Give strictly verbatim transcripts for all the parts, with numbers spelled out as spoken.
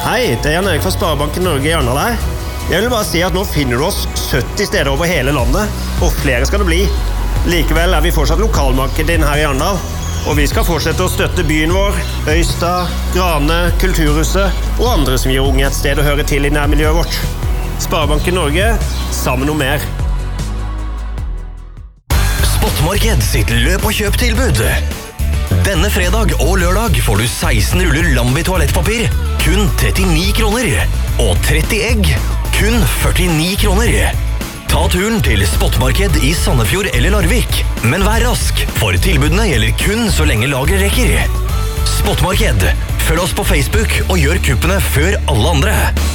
Hei, det er Jan Erik fra Sparebanken Norge i Arendal her. Jeg vil bare si at nå finner du oss sytti steder over hele landet, og flere skal det bli. Likevel er vi fortsatt lokalmarkedet din her i Arendal, og vi skal fortsette å støtte byen vår, Øystad, Grane, Kulturhuset og andre som gir unge et sted å høre til i nærmiljøet vårt. Sparebanken Norge, sammen om mer. Spotmarked sitt løp- og kjøptilbud. Denne fredag og lørdag får du seksten ruller Lambi toalettpapir, kun trettini kroner, og tretti egg, kun førtini kroner. Ta turen til Spotmarked i Sandefjord eller Larvik, men vær rask, for tilbudene gjelder kun så lenge lageret rekker. Spotmarked, følg oss på Facebook og gjør kuppene før alle andre.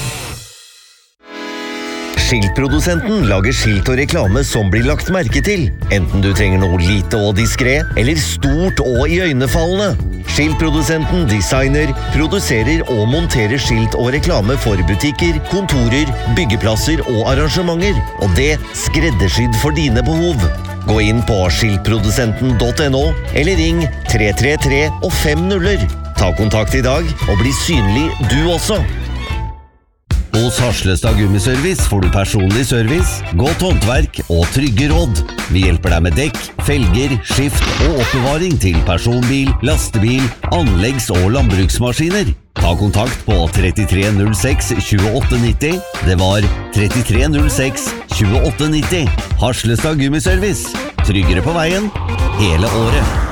Skiltprodusenten lager skilt og reklame som blir lagt merke til, enten du trenger noe lite og diskret, eller stort og iøynefallende. Skiltprodusenten designer, produserer og monterer skilt og reklame for butikker, kontorer, byggeplasser og arrangementer, og det skreddersydd for dine behov. Gå inn på skiltprodusenten punktum no, eller ring tre tre tre og fem nuller. Ta kontakt i dag og bli synlig du også. Hos Harslestad Gummiservice får du personlig service, godt håndverk og trygge råd. Vi hjelper deg med dekk, felger, skift og oppbevaring til personbil, lastebil, anleggs- og landbruksmaskiner. Ta kontakt på trettitre null seks tjueåtte nitti. Det var trettitre null seks tjueåtte nitti. Harslestad Gummiservice. Tryggere på veien hele året.